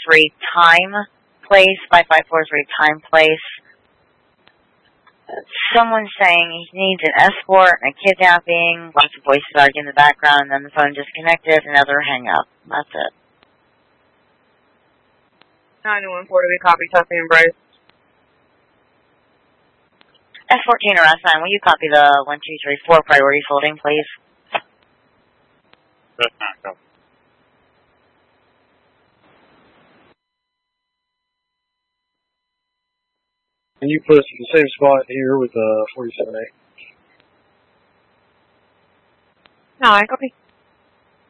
543 Time Place, 5543 Time Place. Someone's saying he needs an escort and a kidnapping. Lots of voices arguing in the background, and then the phone disconnected, another hang up. That's it. 914, we copy Tuffy and Bryce. S14 or S9, will you copy the 1234 priorities holding, please? That's not copy. And you put us in the same spot here with 47A. 9, copy.